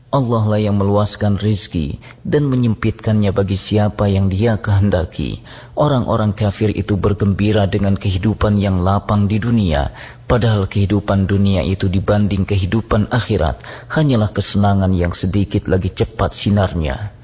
Allah lah yang meluaskan rizki dan menyempitkannya bagi siapa yang Dia kehendaki. Orang-orang kafir itu bergembira dengan kehidupan yang lapang di dunia, padahal kehidupan dunia itu dibanding kehidupan akhirat hanyalah kesenangan yang sedikit lagi cepat sinarnya.